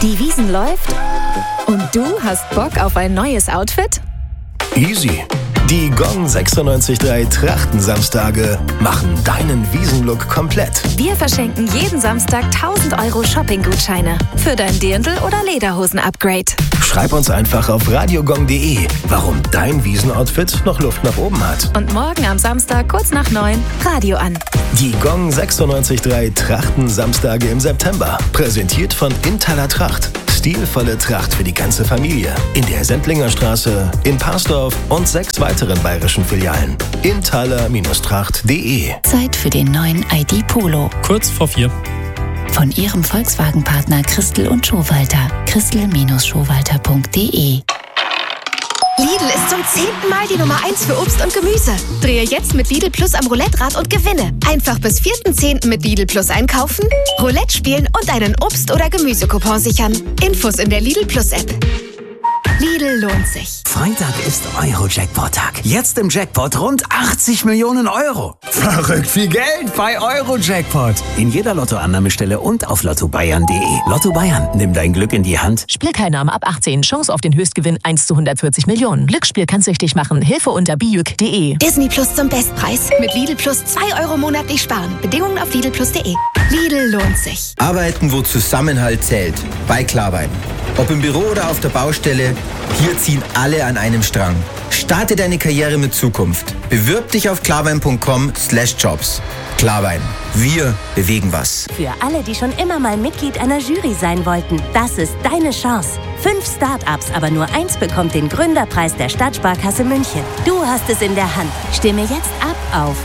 Die Wiesn läuft und du hast Bock auf ein neues Outfit? Easy. Die Gong 96.3 Trachtensamstage machen deinen Wiesenlook komplett. Wir verschenken jeden Samstag 1.000 € Shopping-Gutscheine für dein Dirndl- oder Lederhosen-Upgrade. Schreib uns einfach auf radiogong.de, warum dein Wiesenoutfit noch Luft nach oben hat. Und morgen am Samstag kurz nach 9 Radio an. Die Gong 96.3 Trachtensamstage im September. Präsentiert von Intaler Tracht. Stilvolle Tracht für die ganze Familie. In der Sendlinger Straße, in Parsdorf und 6 weiteren bayerischen Filialen. Intaler-tracht.de. Zeit für den neuen ID Polo. Kurz vor 4. Von Ihrem Volkswagen-Partner Christel und Schowalter. Christel-Schowalter.de. Lidl ist zum 10. Mal die Nummer 1 für Obst und Gemüse. Drehe jetzt mit Lidl Plus am Roulette-Rad und gewinne. Einfach bis 4.10. mit Lidl Plus einkaufen, Roulette spielen und einen Obst- oder Gemüsecoupon sichern. Infos in der Lidl Plus App. Lidl lohnt sich. Freitag ist Euro-Jackpot-Tag. Jetzt im Jackpot rund 80 Millionen Euro. Verrückt viel Geld bei Euro-Jackpot. In jeder Lottoannahmestelle und auf lottobayern.de. Lotto Bayern, nimm dein Glück in die Hand. Spielteilnahme ab 18. Chance auf den Höchstgewinn 1 zu 140 Millionen. Glücksspiel kann süchtig machen. Hilfe unter bijuk.de. Disney Plus zum Bestpreis. Mit Lidl Plus 2 € monatlich sparen. Bedingungen auf lidlplus.de. Lidl lohnt sich. Arbeiten, wo Zusammenhalt zählt. Bei Klarwein. Ob im Büro oder auf der Baustelle, hier ziehen alle an einem Strang. Starte deine Karriere mit Zukunft. Bewirb dich auf klarwein.com/jobs. Klarwein. Wir bewegen was. Für alle, die schon immer mal Mitglied einer Jury sein wollten, das ist deine Chance. 5 Start-ups, aber nur 1 bekommt den Gründerpreis der Stadtsparkasse München. Du hast es in der Hand. Stimme jetzt ab auf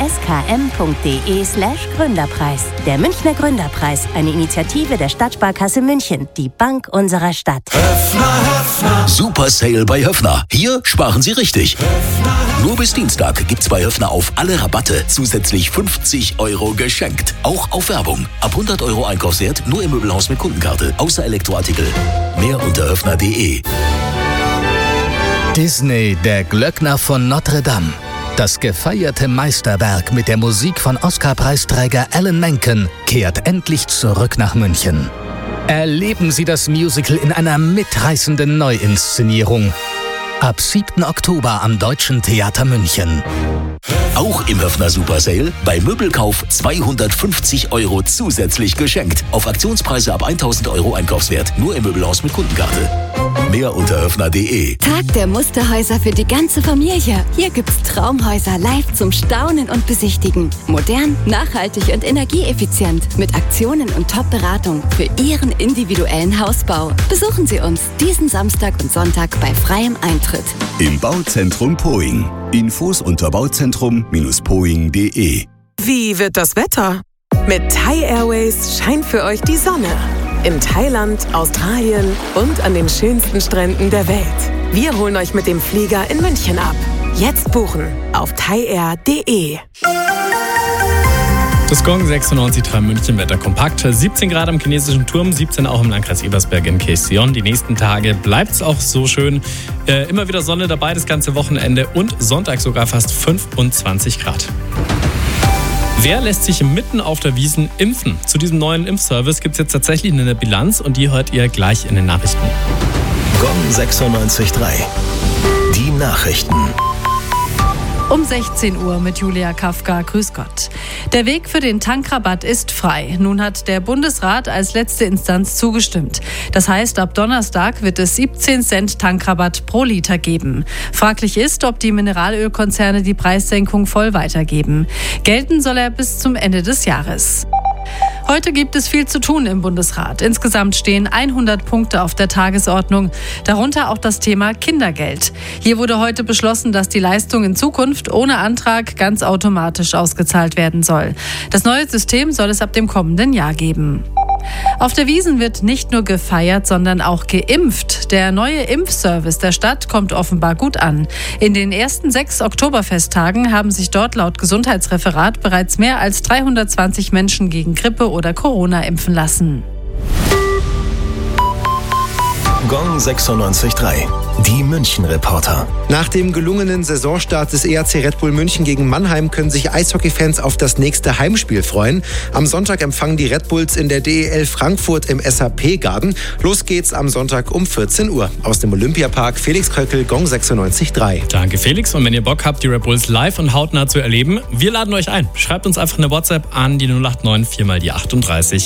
sskm.de/Gründerpreis. Der Münchner Gründerpreis, eine Initiative der Stadtsparkasse München, die Bank unserer Stadt. Super Sale bei Höffner. Hier sparen Sie richtig. Nur bis Dienstag gibt's bei Höffner auf alle Rabatte zusätzlich 50 € geschenkt. Auch auf Werbung. Ab 100 € Einkaufswert nur im Möbelhaus mit Kundenkarte. Außer Elektroartikel. Mehr unter höffner.de. Disney, der Glöckner von Notre Dame. Das gefeierte Meisterwerk mit der Musik von Oscar-Preisträger Alan Menken kehrt endlich zurück nach München. Erleben Sie das Musical in einer mitreißenden Neuinszenierung. Ab 7. Oktober am Deutschen Theater München. Auch im Höffner Super Sale bei Möbelkauf 250 € zusätzlich geschenkt. Auf Aktionspreise ab 1.000 € Einkaufswert. Nur im Möbelhaus mit Kundenkarte. Mehr unter höffner.de. Tag der Musterhäuser für die ganze Familie. Hier gibt's Traumhäuser live zum Staunen und Besichtigen. Modern, nachhaltig und energieeffizient. Mit Aktionen und Top-Beratung für Ihren individuellen Hausbau. Besuchen Sie uns diesen Samstag und Sonntag bei freiem Eintritt. Im Bauzentrum Poing. Infos unter bauzentrum-poing.de. Wie wird das Wetter? Mit Thai Airways scheint für euch die Sonne. In Thailand, Australien und an den schönsten Stränden der Welt. Wir holen euch mit dem Flieger in München ab. Jetzt buchen auf thaiair.de. Das Gong 96.3 München Wetter kompakt. 17 Grad am chinesischen Turm, 17 auch im Landkreis Ebersberg in Kaesyon. Die nächsten Tage bleibt es auch so schön. Immer wieder Sonne dabei das ganze Wochenende und Sonntag sogar fast 25 Grad. Wer lässt sich mitten auf der Wiesn impfen? Zu diesem neuen Impfservice gibt es jetzt tatsächlich eine Bilanz und die hört ihr gleich in den Nachrichten. Gong 96.3. Die Nachrichten. Um 16 Uhr mit Julia Kafka. Grüß Gott. Der Weg für den Tankrabatt ist frei. Nun hat der Bundesrat als letzte Instanz zugestimmt. Das heißt, ab Donnerstag wird es 17 Cent Tankrabatt pro Liter geben. Fraglich ist, ob die Mineralölkonzerne die Preissenkung voll weitergeben. Gelten soll er bis zum Ende des Jahres. Heute gibt es viel zu tun im Bundesrat. Insgesamt stehen 100 Punkte auf der Tagesordnung, darunter auch das Thema Kindergeld. Hier wurde heute beschlossen, dass die Leistung in Zukunft ohne Antrag ganz automatisch ausgezahlt werden soll. Das neue System soll es ab dem kommenden Jahr geben. Auf der Wiesn wird nicht nur gefeiert, sondern auch geimpft. Der neue Impfservice der Stadt kommt offenbar gut an. In den ersten 6 Oktoberfesttagen haben sich dort laut Gesundheitsreferat bereits mehr als 320 Menschen gegen Grippe oder Corona impfen lassen. Gong 96.3. Die München-Reporter. Nach dem gelungenen Saisonstart des EAC Red Bull München gegen Mannheim können sich Eishockey-Fans auf das nächste Heimspiel freuen. Am Sonntag empfangen die Red Bulls in der DEL Frankfurt im SAP-Garten. Los geht's am Sonntag um 14 Uhr. Aus dem Olympiapark, Felix Kröckel, Gong 96.3. Danke, Felix. Und wenn ihr Bock habt, die Red Bulls live und hautnah zu erleben, wir laden euch ein. Schreibt uns einfach eine WhatsApp an die 089 4x38.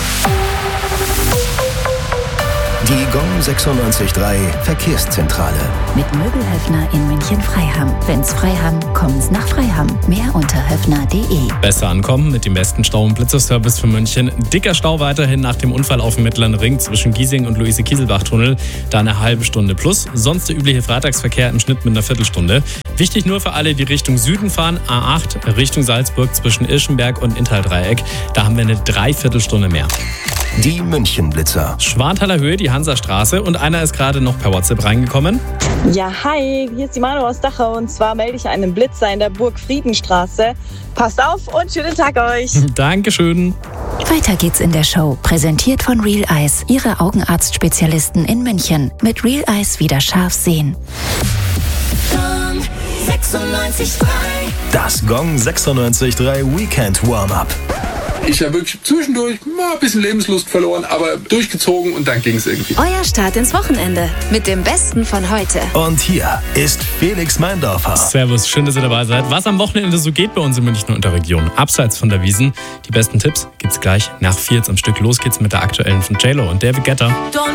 Die Gong 96.3 Verkehrszentrale. Mit Möbelhöfner in München-Freiham. Wenn's frei haben, kommen's nach Freiham. Mehr unter höfner.de. Besser ankommen mit dem besten Stau- und Blitzerservice für München. Dicker Stau weiterhin nach dem Unfall auf dem Mittleren Ring zwischen Giesing und Luise-Kieselbach-Tunnel. Da eine halbe Stunde plus. Sonst der übliche Freitagsverkehr im Schnitt mit einer Viertelstunde. Wichtig nur für alle, die Richtung Süden fahren. A8 Richtung Salzburg zwischen Irschenberg und Inntal-Dreieck. Da haben wir eine Dreiviertelstunde mehr. Die München-Blitzer. Schwanthaler Höhe, die Hansastraße. Und einer ist gerade noch per WhatsApp reingekommen. Ja, hi, hier ist die Manu aus Dachau. Und zwar melde ich einen Blitzer in der Burg-Friedenstraße. Passt auf und schönen Tag euch. Dankeschön. Weiter geht's in der Show. Präsentiert von Real Eyes, Ihre Augenarztspezialisten in München. Mit Real Eyes wieder scharf sehen. Gong 96.3. Das Gong 96.3 Weekend Warm-Up. Ich habe wirklich zwischendurch mal ein bisschen Lebenslust verloren, aber durchgezogen und dann ging es irgendwie. Euer Start ins Wochenende mit dem Besten von heute. Und hier ist Felix Meindorfer. Servus, schön, dass ihr dabei seid. Was am Wochenende so geht bei uns in München und der Region, abseits von der Wiesn. Die besten Tipps gibt's gleich nach 4 am Stück. Los geht's mit der aktuellen von J-Lo und David Guetta.